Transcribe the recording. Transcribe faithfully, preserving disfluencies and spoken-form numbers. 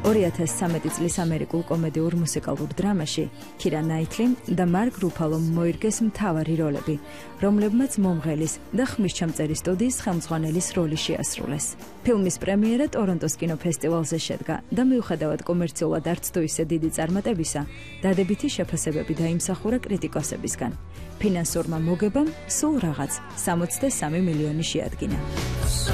ორი ათას ცხრამეტი წლის ამერიკულ კომედიურ მუსიკალურ დრამაში ქირა ნაითლი და მარკ რუფალომ მოირგეს მთავარი როლები, რომლებმაც მომღელის და ხმისჩამწერი სტუდიის ხელმძღვანელის როლი შეასრულეს. ფილმის პრემიერა ტორონტოს კინოფესტივალზე შედგა და მიუხედავად კომერციულად არც თუ ისე დიდი წარმატებისა, დადებითი შეფასებები დაიმსახურა კრიტიკოსებისგან. ფინანსურმა მოგებამ სულ რაღაც სამოცდასამი მილიონი შეადგინა.